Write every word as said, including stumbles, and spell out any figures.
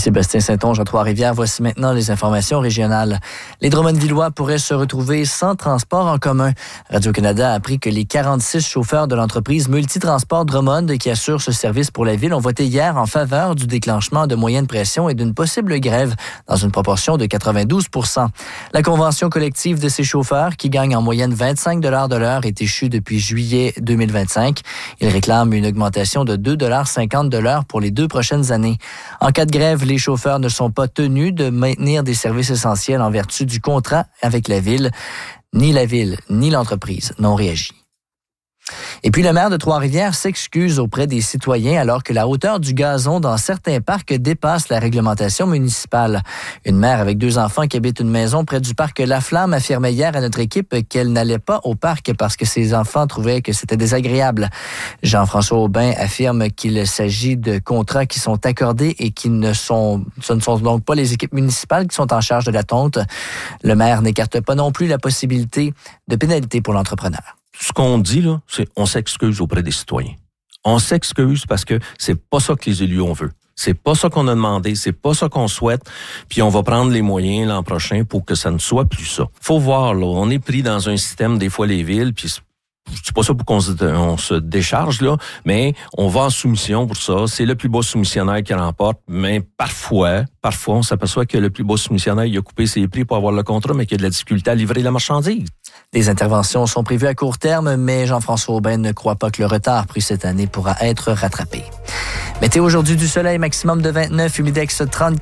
Sébastien Saint-Onge à Trois-Rivières. Voici maintenant les informations régionales. Les Drummondvillois pourraient se retrouver sans transport en commun. Radio-Canada a appris que les quarante-six chauffeurs de l'entreprise Multitransport Drummond qui assure ce service pour la ville ont voté hier en faveur du déclenchement de moyens de pression et d'une possible grève dans une proportion de quatre-vingt-douze pour cent. La convention collective de ces chauffeurs, qui gagnent en moyenne vingt-cinq dollars de l'heure, est échue depuis juillet deux mille vingt-cinq. Ils réclament une augmentation de deux dollars cinquante de l'heure pour les deux prochaines années. En cas de grève, les chauffeurs ne sont pas tenus de maintenir des services essentiels en vertu du contrat avec la ville. Ni la ville, ni l'entreprise n'ont réagi. Et puis, le maire de Trois-Rivières s'excuse auprès des citoyens alors que la hauteur du gazon dans certains parcs dépasse la réglementation municipale. Une mère avec deux enfants qui habite une maison près du parc La Flamme affirmait hier à notre équipe qu'elle n'allait pas au parc parce que ses enfants trouvaient que c'était désagréable. Jean-François Aubin affirme qu'il s'agit de contrats qui sont accordés et qui ne sont, ce ne sont donc pas les équipes municipales qui sont en charge de la tonte. Le maire n'écarte pas non plus la possibilité de pénalité pour l'entrepreneur. Ce qu'on dit, là, c'est on s'excuse auprès des citoyens. On s'excuse parce que c'est pas ça que les élus on veut. C'est pas ça qu'on a demandé, c'est pas ça qu'on souhaite, puis on va prendre les moyens l'an prochain pour que ça ne soit plus ça. Faut voir, là, on est pris dans un système, des fois les villes, puis c'est pas ça pour qu'on se, on se décharge, là, mais on va en soumission pour ça. C'est le plus bas soumissionnaire qui remporte, mais parfois, parfois, on s'aperçoit que le plus bas soumissionnaire, il a coupé ses prix pour avoir le contrat, mais qu'il y a de la difficulté à livrer la marchandise. Des interventions sont prévues à court terme, mais Jean-François Aubin ne croit pas que le retard pris cette année pourra être rattrapé. Météo aujourd'hui, du soleil, maximum de vingt-neuf, humidex trente-quatre.